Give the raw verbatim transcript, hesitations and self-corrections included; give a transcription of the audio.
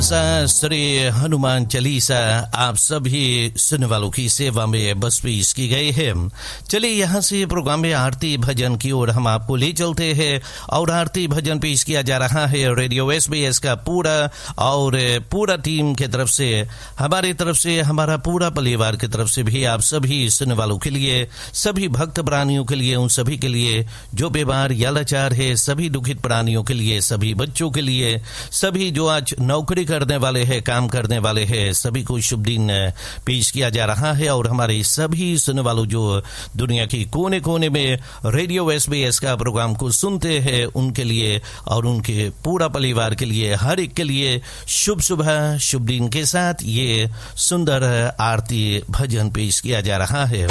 श्री हनुमान चालीसा आप सभी सुनने वालों की सेवा में बस पेश की गई है। चलिए यहाँ से प्रोग्राम में आरती भजन की ओर हम आपको ले चलते हैं और आरती भजन पेश किया जा रहा है रेडियो एसबीएस का पूरा और पूरा टीम की तरफ से, हमारी तरफ से, हमारा पूरा परिवार की तरफ से भी आप सभी सुनने वालों के लिए, सभी भक्त प्राणियों के लिए, उन सभी के लिए जो बीमार या लाचार है, सभी दुखित प्राणियों के लिए, सभी बच्चों के लिए, सभी जो आज नौकरी करने वाले हैं, काम करने वाले हैं, सभी को शुभ दिन पेश किया जा रहा है। और हमारे सभी सुनने वालों जो दुनिया की कोने कोने में रेडियो एसबीएस का प्रोग्राम को सुनते हैं, उनके लिए और उनके पूरा परिवार के लिए, हर एक के लिए शुभ सुबह, शुभ दिन के साथ ये सुंदर आरती भजन पेश किया जा रहा है।